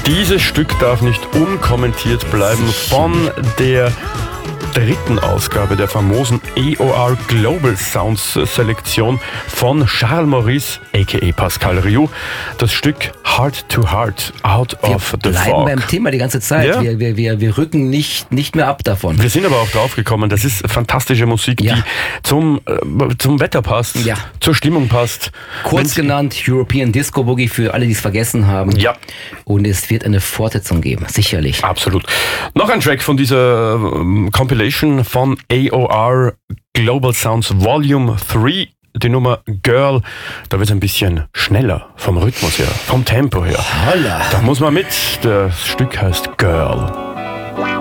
Dieses Stück darf nicht unkommentiert bleiben von der dritten Ausgabe der famosen AOR Global Sounds Selektion von Charles Maurice, a.k.a. Pascal Riou. Das Stück Heart to Heart, Out of the Fog. Wir bleiben beim Thema die ganze Zeit. Ja. Wir rücken nicht mehr ab davon. Wir sind aber auch drauf gekommen, das ist fantastische Musik, die zum Wetter passt, zur Stimmung passt. Kurz genannt European Disco Boogie für alle, die es vergessen haben. Ja. Und es wird eine Fortsetzung geben, sicherlich. Absolut. Noch ein Track von dieser Compilation von AOR Global Sounds Volume 3. Die Nummer Girl, da wird es ein bisschen schneller vom Rhythmus her, vom Tempo her. Holla. Da muss man mit. Das Stück heißt Girl.